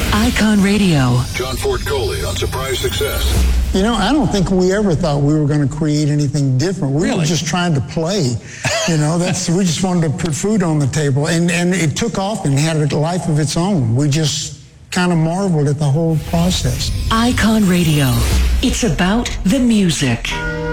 Icon Radio. John Ford Coley on Surprise Success. You know, I don't think we ever thought we were going to create anything different. We were just trying to play. You know, we just wanted to put food on the table. And it took off and had a life of its own. We just kind of marveled at the whole process. Icon Radio. It's about the music.